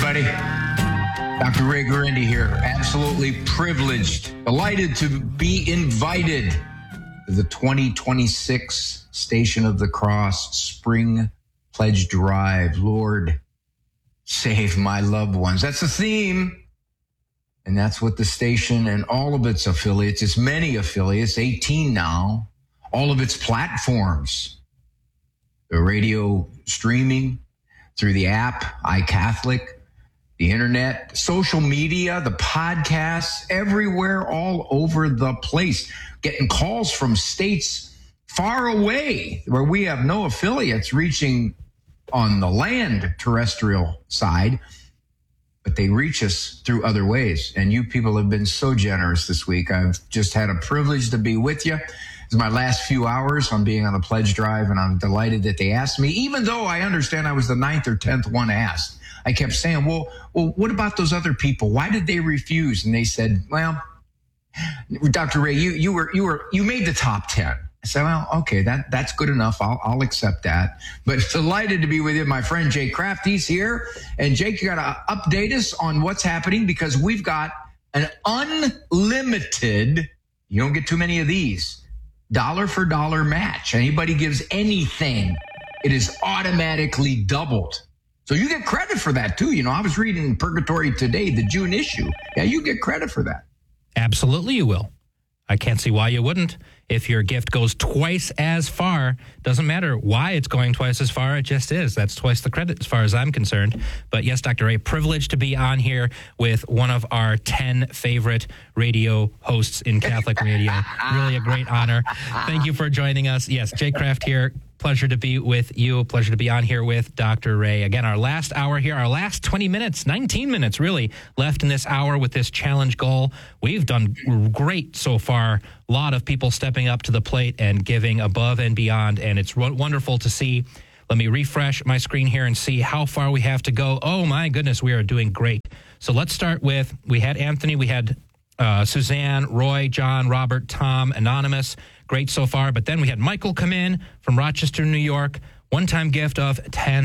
everybody. Dr. Ray Guarendi here. Absolutely privileged, delighted to be invited to the 2026 Station of the Cross Spring Pledge Drive. Lord, save my loved ones. That's the theme. And that's what the station and all of its affiliates, its many affiliates, 18 now, all of its platforms, the radio streaming through the app, iCatholic, the internet, social media, the podcasts, everywhere, all over the place. Getting calls from states far away where we have no affiliates reaching on the land terrestrial side, but they reach us through other ways. And you people have been so generous this week. I've just had a privilege to be with you. It's my last few hours on being on the pledge drive, and I'm delighted that they asked me, even though I understand I was the 9th or 10th one asked. I kept saying, well, what about those other people? Why did they refuse? And they said, well, Dr. Ray, you made the top 10. I said, well, okay, that's good enough. I'll accept that. But delighted to be with you. My friend Jake Kraft, he's here. And Jake, you got to update us on what's happening, because we've got an unlimited, you don't get too many of these, dollar for dollar match. Anybody gives anything, it is automatically doubled. So you get credit for that too. You know, I was reading Purgatory today, the June issue. Yeah, you get credit for that. Absolutely you will. I can't see why you wouldn't. If your gift goes twice as far, doesn't matter why it's going twice as far, it just is. That's twice the credit as far as I'm concerned. But yes, Dr. Ray, privileged to be on here with one of our 10 favorite radio hosts in Catholic radio. Really a great honor. Thank you for joining us. Yes, Jake Kraft here. Pleasure to be with you. Pleasure to be on here with Dr. Ray. Again, our last hour here, our last 20 minutes, 19 minutes really left in this hour with this challenge goal. We've done great so far. A lot of people stepping up to the plate and giving above and beyond, and it's wonderful to see. Let me refresh my screen here and see how far we have to go. Oh, my goodness, we are doing great. So let's start with, we had Anthony, we had Suzanne, Roy, John, Robert, Tom, Anonymous. Great so far. But then we had Michael come in from Rochester, New York. One-time gift of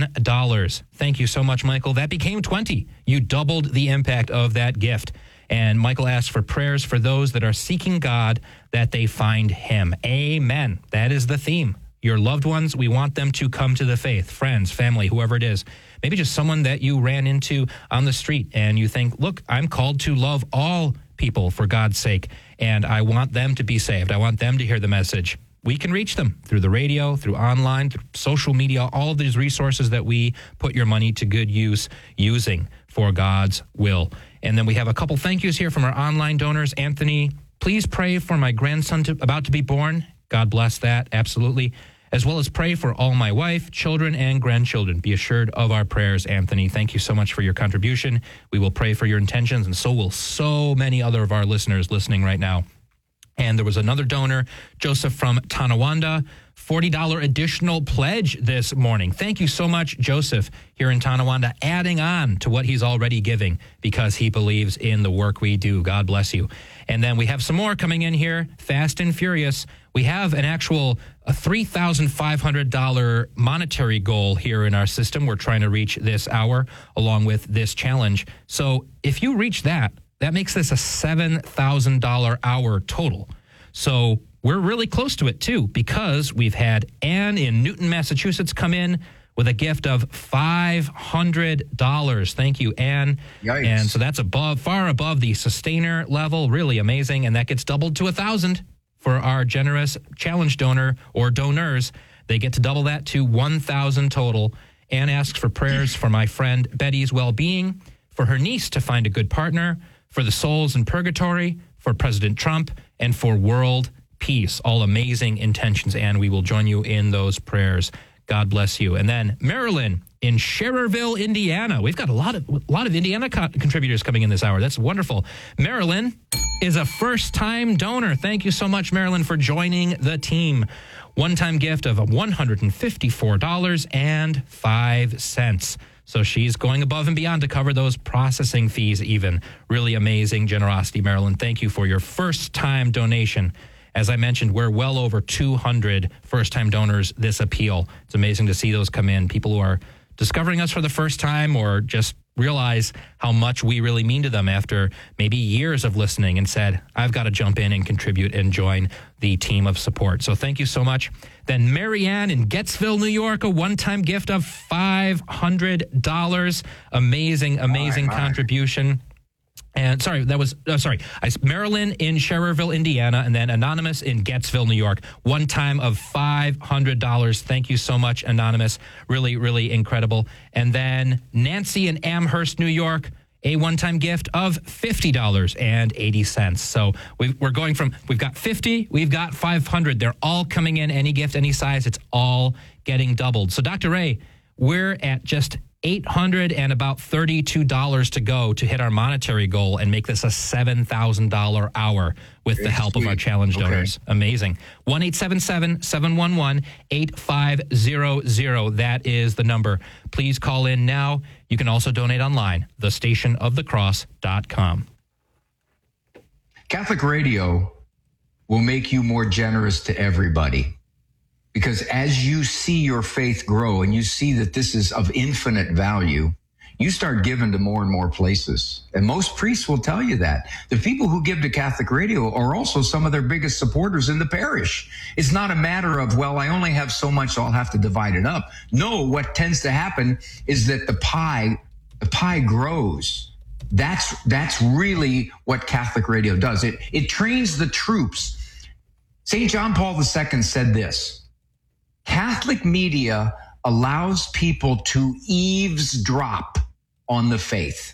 $10. Thank you so much, Michael. That became 20. You doubled the impact of that gift. And Michael asked for prayers for those that are seeking God, that they find him. Amen. That is the theme. Your loved ones, we want them to come to the faith. Friends, family, whoever it is. Maybe just someone that you ran into on the street and you think, look, I'm called to love all people for God's sake, and I want them to be saved. I want them to hear the message. We can reach them through the radio, through online, through social media, all of these resources that we put your money to good use using for God's will. And then we have a couple thank yous here from our online donors. Anthony, please pray for my grandson about to be born. God bless that, absolutely. As well as pray for all my wife, children, and grandchildren. Be assured of our prayers, Anthony. Thank you so much for your contribution. We will pray for your intentions, and so will so many other of our listeners listening right now. And there was another donor, Joseph from Tonawanda, $40 additional pledge this morning. Thank you so much, Joseph, here in Tonawanda, adding on to what he's already giving because he believes in the work we do. God bless you. And then we have some more coming in here, fast and furious. We have an actual $3,500 monetary goal here in our system. We're trying to reach this hour along with this challenge. So if you reach that, that makes this a $7,000 hour total. So we're really close to it, too, because we've had Ann in Newton, Massachusetts come in with a gift of $500. Thank you, Ann. Yikes. And so that's far above the sustainer level. Really amazing. And that gets doubled to $1,000 for our generous challenge donor or donors. They get to double that to $1,000 total. Ann asks for prayers for my friend Betty's well-being, for her niece to find a good partner, for the souls in purgatory, for President Trump, and for world peace. All amazing intentions, and we will join you in those prayers. God bless you. And then Marilyn in Schererville, Indiana. We've got a lot of Indiana contributors coming in this hour. That's wonderful. Marilyn is a first-time donor. Thank you so much, Marilyn, for joining the team. One-time gift of $154.05. So she's going above and beyond to cover those processing fees even. Really amazing generosity, Marilyn. Thank you for your first-time donation. As I mentioned, we're well over 200 first-time donors this appeal. It's amazing to see those come in. People who are discovering us for the first time or just realize how much we really mean to them after maybe years of listening and said, I've got to jump in and contribute and join the team of support. So thank you so much. Then Marianne in Gettsville, New York, a one-time gift of $500. Amazing contribution. And Marilyn in Schererville, Indiana, and then Anonymous in Gettsville, New York. One time of $500. Thank you so much, Anonymous. Really, really incredible. And then Nancy in Amherst, New York, a one-time gift of $50.80. So we're going from, we've got 50, we've got 500. They're all coming in, any gift, any size. It's all getting doubled. So Dr. Ray, we're at just $832 to go to hit our monetary goal and make this a $7,000 hour with the help of our challenge donors. Amazing. 1-877-711-8500. That is the number. Please call in now. You can also donate online, thestationofthecross.com. Catholic radio will make you more generous to everybody. Because as you see your faith grow and you see that this is of infinite value, you start giving to more and more places. And most priests will tell you that. The people who give to Catholic radio are also some of their biggest supporters in the parish. It's not a matter of, well, I only have so much, so I'll have to divide it up. No, what tends to happen is that the pie grows. That's really what Catholic radio does. It trains the troops. St. John Paul II said this: Catholic media allows people to eavesdrop on the faith.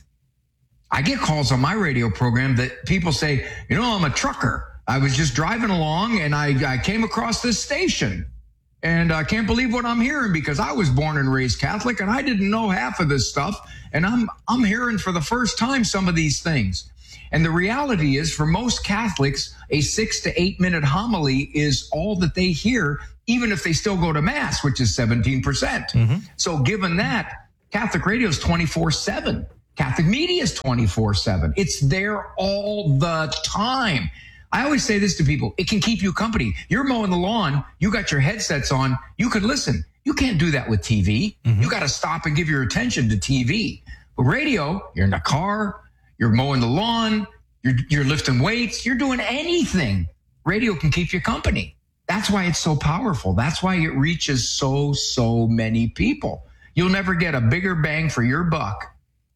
I get calls on my radio program that people say, I'm a trucker. I was just driving along and I came across this station and I can't believe what I'm hearing because I was born and raised Catholic and I didn't know half of this stuff. And I'm hearing for the first time some of these things. And the reality is, for most Catholics, a 6 to 8 minute homily is all that they hear, even if they still go to Mass, which is 17%. Mm-hmm. So given that, Catholic radio is 24/7. Catholic media is 24/7. It's there all the time. I always say this to people: it can keep you company. You're mowing the lawn, you got your headsets on, you could listen. You can't do that with TV. Mm-hmm. You got to stop and give your attention to TV. But radio, you're in the car, you're mowing the lawn, you're lifting weights, you're doing anything. Radio can keep you company. That's why it's so powerful. That's why it reaches so many people. You'll never get a bigger bang for your buck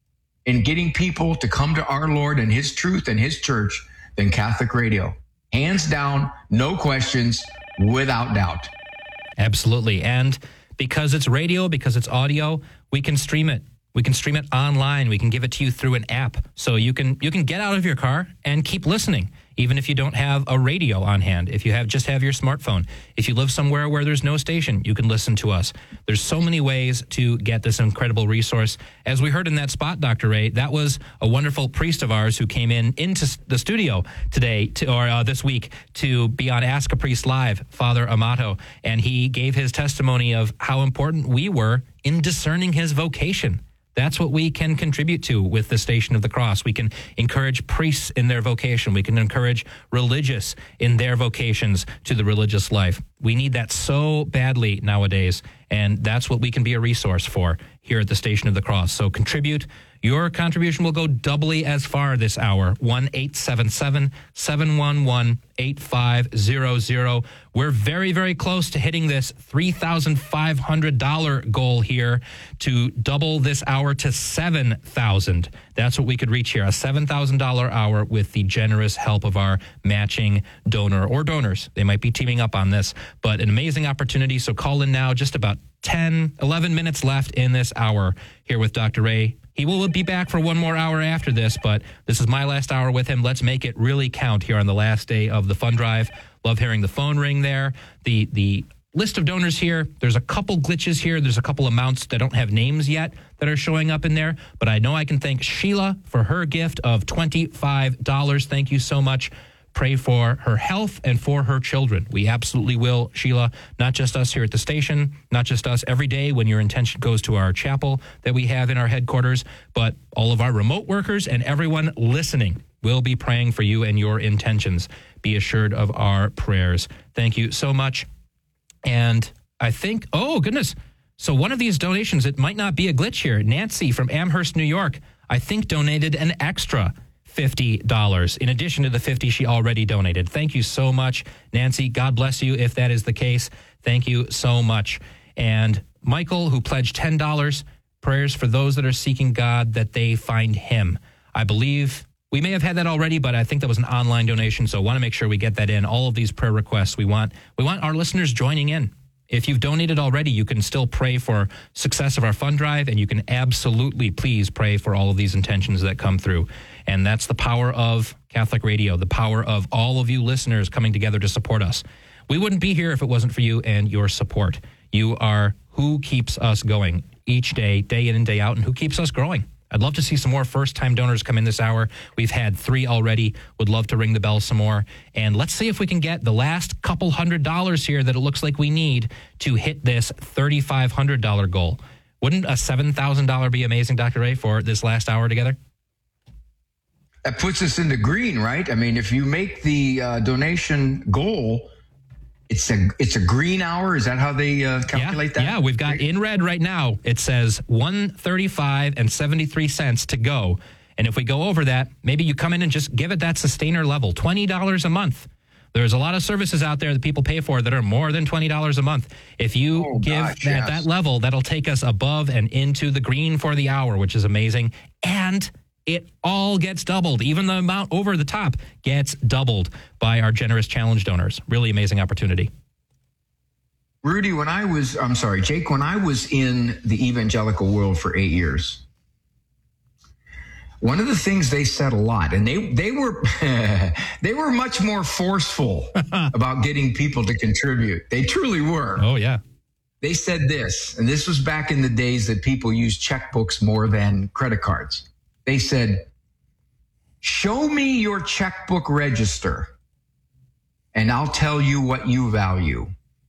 in getting people to come to our Lord and his truth and his church than Catholic radio. Hands down, no questions, without doubt. Absolutely. And because it's radio, because it's audio, we can stream it. We can stream it online. We can give it to you through an app. So you can get out of your car and keep listening, even if you don't have a radio on hand. If you just have your smartphone. If you live somewhere where there's no station, you can listen to us. There's so many ways to get this incredible resource. As we heard in that spot, Dr. Ray, that was a wonderful priest of ours who came into the studio today this week to be on Ask a Priest Live, Father Amato. And he gave his testimony of how important we were in discerning his vocation. That's what we can contribute to with the Station of the Cross. We can encourage priests in their vocation. We can encourage religious in their vocations to the religious life. We need that so badly nowadays, and that's what we can be a resource for here at the Station of the Cross. So contribute. Your contribution will go doubly as far this hour. 1-877-711-8500. We're very, very close to hitting this $3,500 goal here to double this hour to $7,000. That's what we could reach here, a $7,000 hour with the generous help of our matching donor or donors. They might be teaming up on this, but an amazing opportunity. So call in now, just about 11 minutes left in this hour here with Dr. Ray. He will be back for one more hour after this, but this is my last hour with him. Let's make it really count here on the last day of the fund drive. Love hearing the phone ring there. The list of donors here, there's a couple glitches here. There's a couple amounts that don't have names yet that are showing up in there, but I know I can thank Sheila for her gift of $25. Thank you so much. Pray for her health and for her children. We absolutely will, Sheila. Not just us here at the station, not just us every day when your intention goes to our chapel that we have in our headquarters, but all of our remote workers and everyone listening will be praying for you and your intentions. Be assured of our prayers. Thank you so much. And I think, oh, goodness. So one of these donations, it might not be a glitch here. Nancy from Amherst, New York, I think donated an extra $50 in addition to the $50 she already donated. Thank you so much, Nancy. God bless you if that is the case. Thank you so much. And Michael, who pledged $10, prayers for those that are seeking God, that they find him. I believe we may have had that already, but I think that was an online donation, so I want to make sure we get that in. All of these prayer requests, we want our listeners joining in. If you've donated already, you can still pray for success of our fund drive, and you can absolutely please pray for all of these intentions that come through. And that's the power of Catholic Radio, the power of all of you listeners coming together to support us. We wouldn't be here if it wasn't for you and your support. You are who keeps us going each day, day in and day out, and who keeps us growing. I'd love to see some more first-time donors come in this hour. We've had 3 already. Would love to ring the bell some more. And let's see if we can get the last couple $100 here that it looks like we need to hit this $3,500 goal. Wouldn't a $7,000 be amazing, Dr. Ray, for this last hour together? That puts us in the green, right? I mean, if you make the donation goal, it's a green hour. Is that how they calculate that? Yeah, we've got in red right now. It says $135.73 to go. And if we go over that, maybe you come in and just give it that sustainer level, $20 a month. There's a lot of services out there that people pay for that are more than $20 a month. If you that level, that'll take us above and into the green for the hour, which is amazing. And it all gets doubled. Even the amount over the top gets doubled by our generous challenge donors. Really amazing opportunity. Rudy, Jake, when I was in the evangelical world for 8 years, one of the things they said a lot, and they were they were much more forceful about getting people to contribute. They truly were. Oh, yeah. They said this, and this was back in the days that people used checkbooks more than credit cards. They said, show me your checkbook register, and I'll tell you what you value.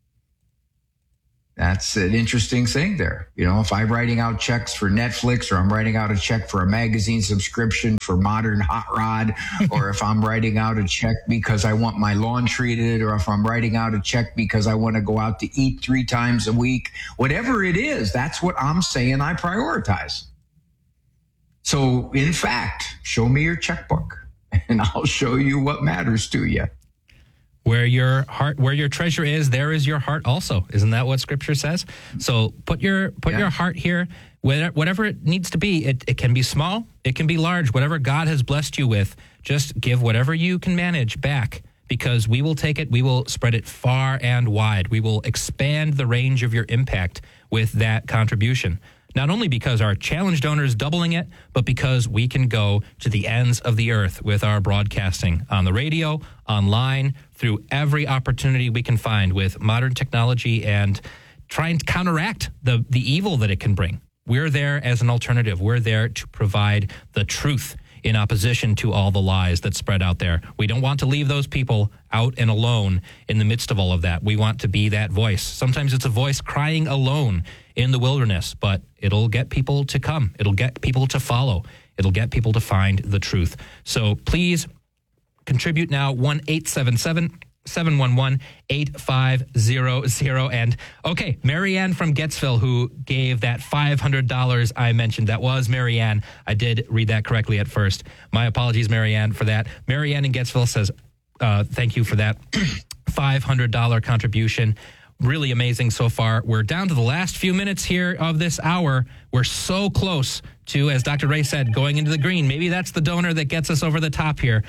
That's an interesting thing there. You know, if I'm writing out checks for Netflix, or I'm writing out a check for a magazine subscription for Modern Hot Rod, or if I'm writing out a check because I want my lawn treated, or if I'm writing out a check because I want to go out to eat 3 times a week, whatever it is, that's what I'm saying I prioritize. So, in fact, show me your checkbook, and I'll show you what matters to you. Where your treasure is, there is your heart also. Isn't that what Scripture says? So put your heart here, whatever it needs to be. It can be small, it can be large. Whatever God has blessed you with, just give whatever you can manage back, because we will take it, we will spread it far and wide. We will expand the range of your impact with that contribution. Not only because our challenge donor is doubling it, but because we can go to the ends of the earth with our broadcasting on the radio, online, through every opportunity we can find with modern technology, and try and counteract the evil that it can bring. We're there as an alternative. We're there to provide the truth in opposition to all the lies that spread out there. We don't want to leave those people out and alone in the midst of all of that. We want to be that voice. Sometimes it's a voice crying alone in the wilderness, but it'll get people to come. It'll get people to follow. It'll get people to find the truth. So please contribute now, 1-877-711-8500. And okay, Marianne from Gettsville, who gave that $500 I mentioned. That was Marianne. I did read that correctly at first. My apologies, Marianne, for that. Marianne in Gettsville says, thank you for that $500 contribution. Really amazing so far. We're down to the last few minutes here of this hour. We're so close to, as Dr. Ray said, going into the green. Maybe that's the donor that gets us over the top here.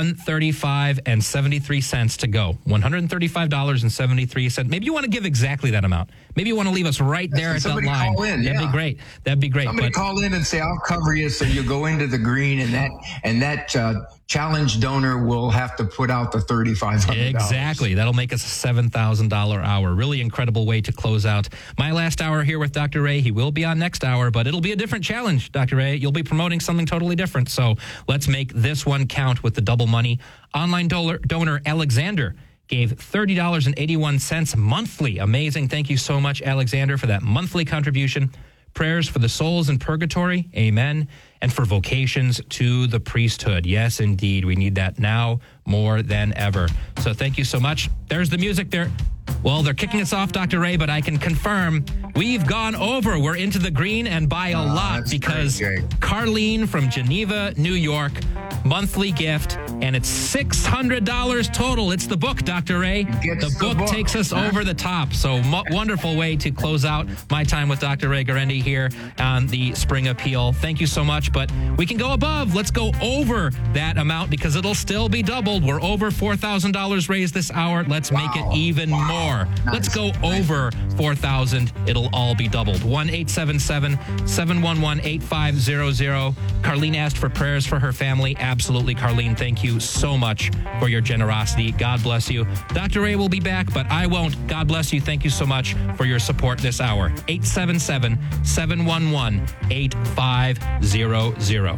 $135.73 to go. $135.73. Maybe you want to give exactly that amount. Maybe you want to leave us right there at that line. That'd be great. That'd be great. Somebody call in and say, I'll cover you, so you go into the green, and that challenge donor will have to put out the $3,500. Exactly. That'll make us a $7,000 hour. Really incredible way to close out my last hour here with Dr. Ray. He will be on next hour, but it'll be a different challenge, Dr. Ray. You'll be promoting something totally different. So let's make this one count with the double money. Online donor Alexander gave $30.81 monthly. Amazing. Thank you so much, Alexander, for that monthly contribution. Prayers for the souls in purgatory. Amen. And for vocations to the priesthood. Yes, indeed. We need that now more than ever. So thank you so much. There's the music there. Well, they're kicking us off, Dr. Ray, but I can confirm we've gone over. We're into the green and by a lot because Carlene from Geneva, New York, monthly gift, and it's $600 total. It's the book, Dr. Ray. The book takes us over the top. So wonderful way to close out my time with Dr. Ray Guarendi here on the Spring Appeal. Thank you so much, but we can go above. Let's go over that amount because it'll still be doubled. We're over $4,000 raised this hour. Let's make it even more. Nice. Let's go over 4,000. It'll all be doubled. 1-877-711-8500. Carlene asked for prayers for her family. Absolutely, Carlene. Thank you so much for your generosity. God bless you. Dr. Ray will be back, but I won't. God bless you. Thank you so much for your support this hour. 877-711-8500.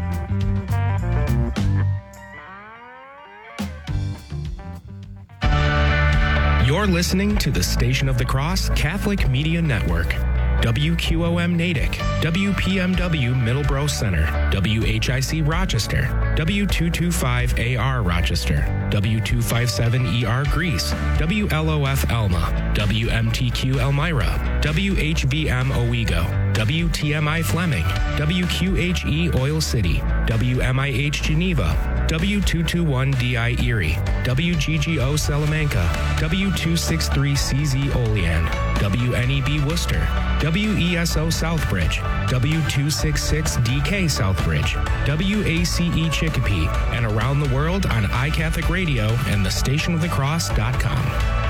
You're listening to the Station of the Cross Catholic Media Network. WQOM Natick, WPMW Middleborough Center, WHIC Rochester, W225AR Rochester, W257ER Greece, WLOF Elma, WMTQ Elmira, WHVM Owego, WTMI Fleming, WQHE Oil City, WMIH Geneva, W221DI Erie, WGGO Salamanca, W263CZ Olean, WNEB Worcester, WESO Southbridge, W266DK Southbridge, WACE Chicopee, and around the world on iCatholic Radio and thestationofthecross.com.